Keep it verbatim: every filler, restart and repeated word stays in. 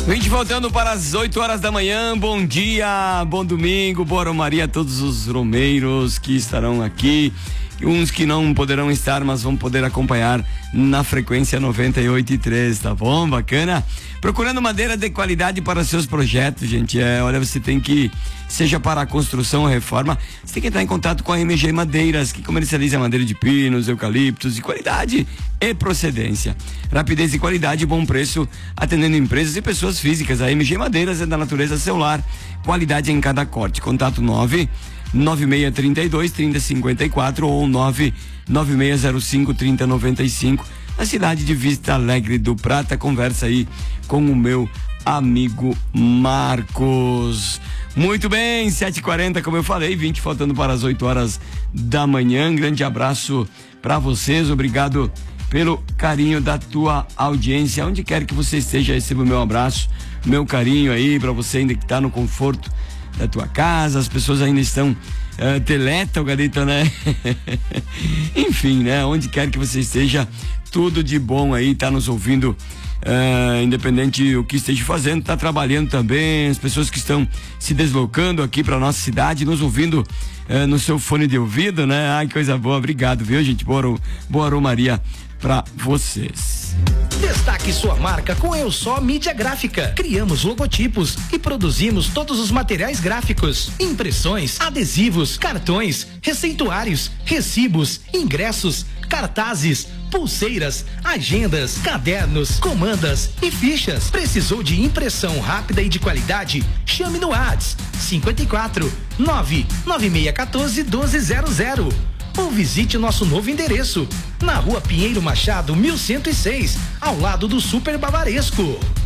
vinte voltando para as oito horas da manhã. Bom dia, bom domingo, boa romaria a todos os romeiros que estarão aqui. Uns que não poderão estar, mas vão poder acompanhar na frequência noventa e oito e três, tá bom? Bacana? Procurando madeira de qualidade para seus projetos, gente. É, olha, você tem que, seja para a construção ou reforma, você tem que entrar em contato com a M G Madeiras, que comercializa madeira de pinos, eucaliptos de qualidade e procedência. Rapidez e qualidade, bom preço, atendendo empresas e pessoas físicas. A M G Madeiras é da natureza celular, qualidade em cada corte. Contato nove nove seis três dois, três zero cinco quatro ou nove nove seis zero cinco, três zero nove cinco, na cidade de Vista Alegre do Prata. Conversa aí com o meu amigo Marcos. Muito bem, sete e quarenta, como eu falei, vinte faltando para as oito horas da manhã. Grande abraço para vocês, obrigado pelo carinho da tua audiência. Onde quer que você esteja, receba o meu abraço, meu carinho aí para você ainda que tá no conforto da tua casa. As pessoas ainda estão uh, teleta, o Galita, né? Enfim, né? Onde quer que você esteja, tudo de bom aí, tá nos ouvindo, uh, independente do que esteja fazendo, tá trabalhando também, as pessoas que estão se deslocando aqui pra nossa cidade, nos ouvindo uh, no seu fone de ouvido, né? Ai, coisa boa, obrigado, viu, gente? Boa, boa romaria pra vocês. Destaque sua marca com Eu Só Mídia Gráfica. Criamos logotipos e produzimos todos os materiais gráficos: impressões, adesivos, cartões, receituários, recibos, ingressos, cartazes, pulseiras, agendas, cadernos, comandas e fichas. Precisou de impressão rápida e de qualidade? Chame no WhatsApp cinquenta e quatro, nove nove seis um quatro, doze zero zero. Ou visite nosso novo endereço, na Rua Pinheiro Machado, mil cento e seis, ao lado do Super Bavaresco.